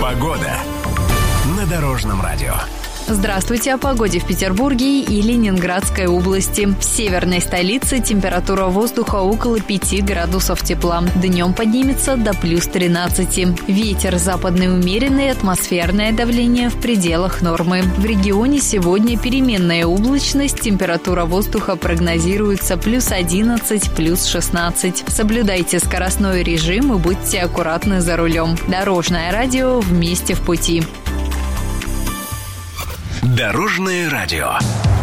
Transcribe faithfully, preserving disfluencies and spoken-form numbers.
Погода на Дорожном радио. Здравствуйте, о погоде в Петербурге и Ленинградской области. В северной столице температура воздуха около пяти градусов тепла. Днем поднимется до плюс тринадцати. Ветер западный умеренный, атмосферное давление в пределах нормы. В регионе сегодня переменная облачность, температура воздуха прогнозируется плюс одиннадцать, плюс шестнадцать. Соблюдайте скоростной режим и будьте аккуратны за рулем. Дорожное радио, вместе в пути. Дорожное радио.